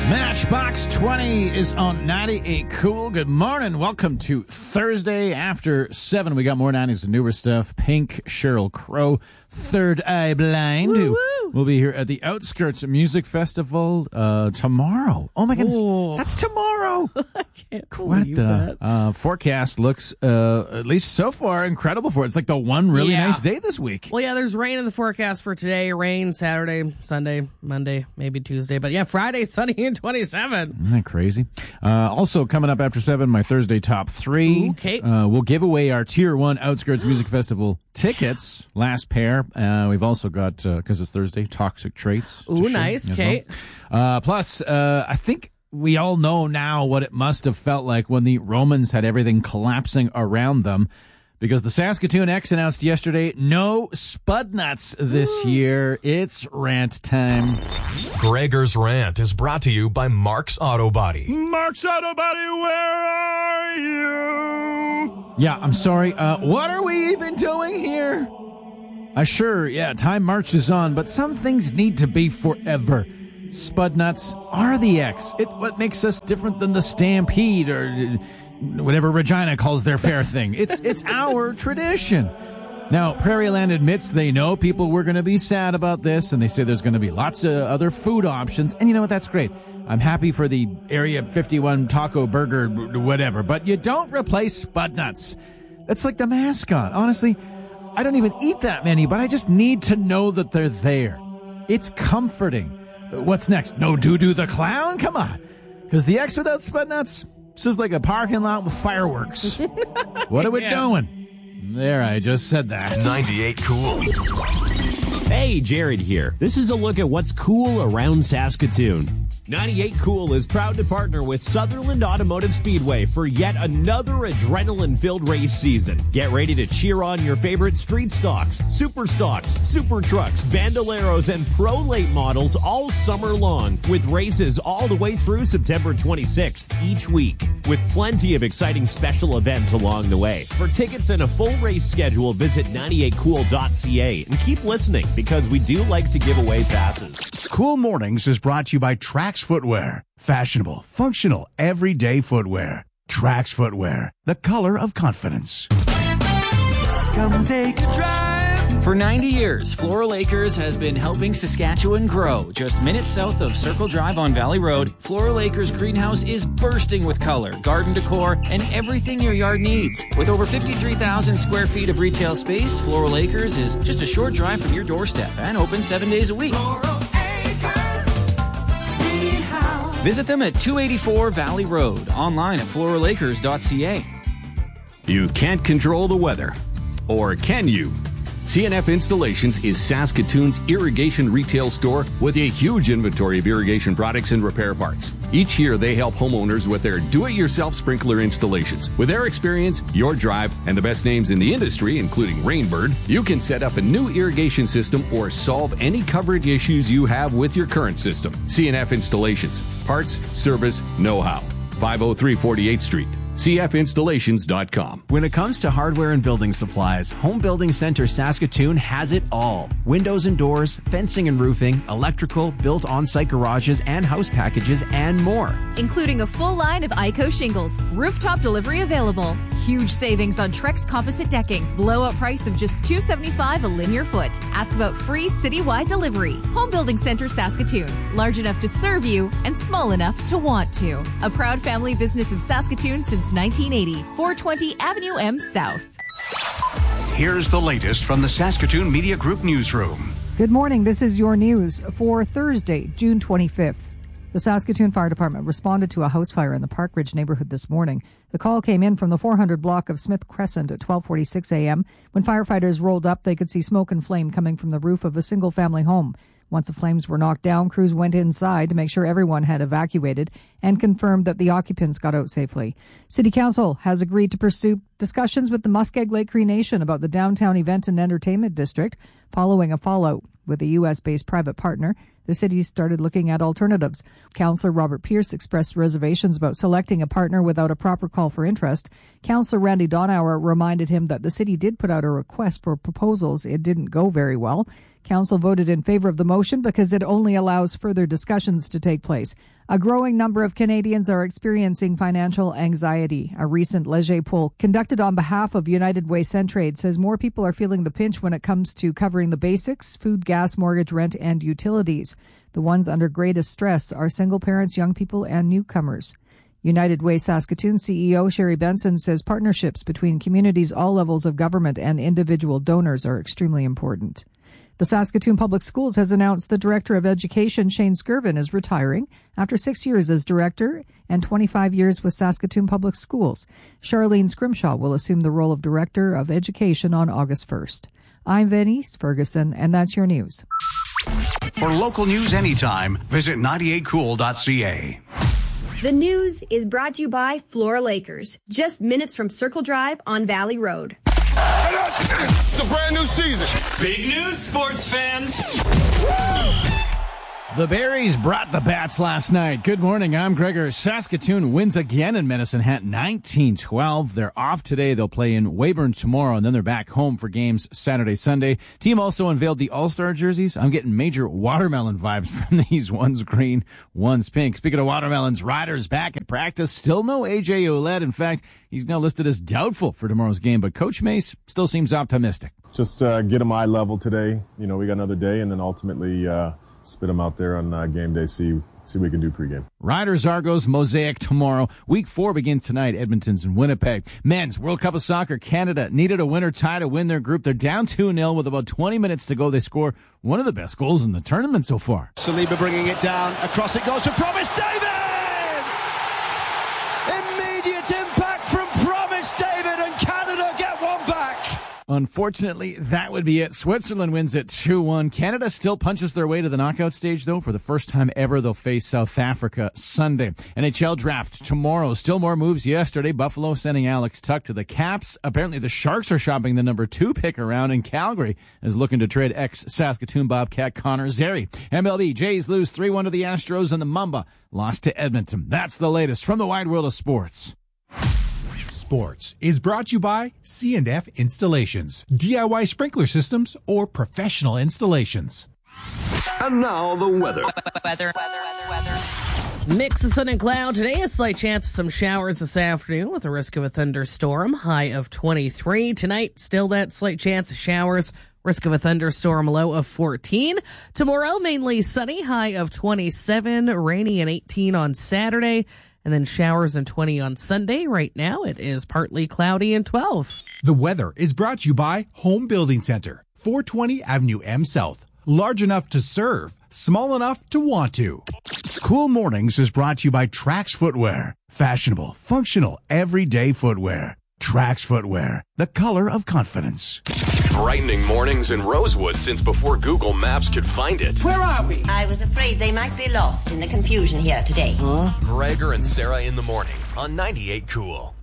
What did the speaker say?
Matchbox 20 is on 98 Cool. Good morning. Welcome to Thursday after 7. We got more 90s and newer stuff. Pink, Sheryl Crow, Third Eye Blind. Woo-woo. We'll be here at the Outskirts Music Festival tomorrow. Oh, my goodness. Oh. That's tomorrow. I can't believe that. Forecast looks, at least so far, incredible for it. It's like the one really nice day this week. Well, yeah, there's rain in the forecast for today. Rain Saturday, Sunday, Monday, maybe Tuesday. But yeah, Friday, sunny and 27. Isn't that crazy? Also coming up after 7, my Thursday top 3. Okay. We'll give away our Tier 1 Outskirts Music Festival tickets, last pair. We've also got, because it's Thursday, Toxic Traits. Ooh, nice. Okay. Plus, I think we all know now what it must have felt like when the Romans had everything collapsing around them. Because the Saskatoon X announced yesterday, no Spud Nuts this year. It's rant time. Gregor's Rant is brought to you by Mark's Auto Body. Mark's Auto Body, where are you? Yeah, I'm sorry. What are we even doing here? Time marches on, but some things need to be forever. Spud Nuts are the X. What makes us different than the Stampede or whatever Regina calls their fair thing. It's our tradition. Now, Prairieland admits they know people were going to be sad about this, and they say there's going to be lots of other food options. And you know what? That's great. I'm happy for the Area 51 taco burger, whatever. But you don't replace Spud Nuts. That's like the mascot. Honestly, I don't even eat that many, but I just need to know that they're there. It's comforting. What's next? No Doo-Doo the Clown? Come on. Because the X without Spud Nuts, this is like a parking lot with fireworks. What are we doing? There, I just said that. 98 Cool. Hey, Jared here. This is a look at what's cool around Saskatoon. 98 Cool is proud to partner with Sutherland Automotive Speedway for yet another adrenaline-filled race season. Get ready to cheer on your favorite street stocks, super trucks, bandoleros, and pro late models all summer long, with races all the way through September 26th each week, with plenty of exciting special events along the way. For tickets and a full race schedule, visit 98cool.ca and keep listening because we do like to give away passes. Cool Mornings is brought to you by Trax Footwear. Fashionable, functional, everyday footwear. Trax Footwear, the color of confidence. Come take a drive. For 90 years, Floral Acres has been helping Saskatchewan grow. Just minutes south of Circle Drive on Valley Road, Floral Acres Greenhouse is bursting with color, garden decor, and everything your yard needs. With over 53,000 square feet of retail space, Floral Acres is just a short drive from your doorstep and open 7 days a week. Visit them at 284 Valley Road, online at floralacres.ca. You can't control the weather. Or can you? CNF Installations is Saskatoon's irrigation retail store with a huge inventory of irrigation products and repair parts. Each year, they help homeowners with their do-it-yourself sprinkler installations. With their experience, your drive, and the best names in the industry, including Rainbird, you can set up a new irrigation system or solve any coverage issues you have with your current system. CNF Installations. Parts, service, know-how. 503 48th Street. CFinstallations.com. When it comes to hardware and building supplies, Home Building Center Saskatoon has it all. Windows and doors, fencing and roofing, electrical, built on-site garages and house packages, and more. Including a full line of ICO shingles, rooftop delivery available, huge savings on Trex composite decking, blowout price of just $275 a linear foot. Ask about free citywide delivery. Home Building Center Saskatoon, large enough to serve you and small enough to want to. A proud family business in Saskatoon since 1980, 420 Avenue M South. Here's the latest from the Saskatoon Media Group newsroom. Good morning. This is your news for Thursday, June 25th. The Saskatoon Fire Department responded to a house fire in the Park Ridge neighborhood this morning. The call came in from the 400 block of Smith Crescent at 12:46 a.m. When firefighters rolled up, they could see smoke and flame coming from the roof of a single-family home. Once the flames were knocked down, crews went inside to make sure everyone had evacuated and confirmed that the occupants got out safely. City Council has agreed to pursue discussions with the Muskeg Lake Cree Nation about the downtown event and entertainment district. Following a fallout with a U.S.-based private partner, the city started looking at alternatives. Councillor Robert Pierce expressed reservations about selecting a partner without a proper call for interest. Councillor Randy Donauer reminded him that the city did put out a request for proposals. It didn't go very well. Council voted in favor of the motion because it only allows further discussions to take place. A growing number of Canadians are experiencing financial anxiety. A recent Leger poll conducted on behalf of United Way Centraide says more people are feeling the pinch when it comes to covering the basics: food, gas, mortgage, rent, and utilities. The ones under greatest stress are single parents, young people, and newcomers. United Way Saskatoon CEO Sherry Benson says partnerships between communities, all levels of government, and individual donors are extremely important. The Saskatoon Public Schools has announced the Director of Education, Shane Skirvin, is retiring after 6 years as Director and 25 years with Saskatoon Public Schools. Charlene Scrimshaw will assume the role of Director of Education on August 1st. I'm Venice Ferguson, and that's your news. For local news anytime, visit 98cool.ca. The news is brought to you by Flora Lakers, just minutes from Circle Drive on Valley Road. It's a brand new season. Big news, sports fans. The Berries brought the bats last night. Good morning, I'm Gregor. Saskatoon wins again in Medicine Hat, 19-12. They're off today. They'll play in Weyburn tomorrow, and then they're back home for games Saturday, Sunday. Team also unveiled the All-Star jerseys. I'm getting major watermelon vibes from these. One's green, one's pink. Speaking of watermelons, Riders back at practice. Still no AJ Ouellette. In fact, he's now listed as doubtful for tomorrow's game, but Coach Mace still seems optimistic. Just get him eye level today. You know, we got another day, and then ultimately spit them out there on game day, see what we can do pregame. Riders Argos Mosaic tomorrow. Week 4 begins tonight. Edmonton's in Winnipeg. Men's World Cup of Soccer. Canada needed a winner tie to win their group. They're down 2-0 with about 20 minutes to go. They score one of the best goals in the tournament so far. Saliba bringing it down. Across it goes to Promise David! Immediate impact from Promise David, and Canada get one back. Unfortunately, that would be it. Switzerland wins it 2-1. Canada still punches their way to the knockout stage, though. For the first time ever, they'll face South Africa Sunday. NHL draft tomorrow. Still more moves yesterday. Buffalo sending Alex Tuch to the Caps. Apparently, the Sharks are shopping the number 2 pick around, and Calgary is looking to trade ex-Saskatoon Bobcat Connor Zary. MLB, Jays lose 3-1 to the Astros, and the Mamba lost to Edmonton. That's the latest from the wide world of sports. Sports is brought to you by C&F Installations, DIY sprinkler systems, or professional installations. And now the weather. Mix of sun and cloud today. A slight chance of some showers this afternoon with a risk of a thunderstorm. High of 23. Tonight, still that slight chance of showers. Risk of a thunderstorm, low of 14. Tomorrow, mainly sunny, high of 27. Rainy and 18 on Saturday. And then showers and 20 on Sunday. Right now, it is partly cloudy and 12. The weather is brought to you by Home Building Center, 420 Avenue M South. Large enough to serve, small enough to want to. Cool Mornings is brought to you by Trax Footwear. Fashionable, functional, everyday footwear. Trax Footwear, the color of confidence. Brightening mornings in Rosewood since before Google Maps could find it. Where are we? I was afraid they might be lost in the confusion here today. Gregor and Sarah in the morning on 98 Cool.